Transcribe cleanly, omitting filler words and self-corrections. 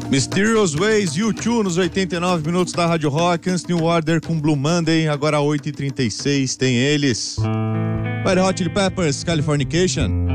Mysterious Ways, U2 nos 89 minutos da Rádio Rock, antes New Order com Blue Monday, agora 8h36 tem eles. Red Hot Chili Peppers, Californication.